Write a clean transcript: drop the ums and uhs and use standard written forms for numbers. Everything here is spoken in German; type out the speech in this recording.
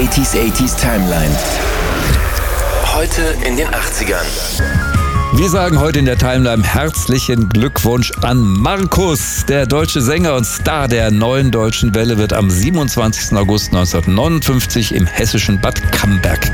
80s Timeline. Heute in den 80ern. Wir sagen heute in der Timeline herzlichen Glückwunsch an Markus. Der deutsche Sänger und Star der neuen deutschen Welle wird am 27. August 1959 im hessischen Bad Camberg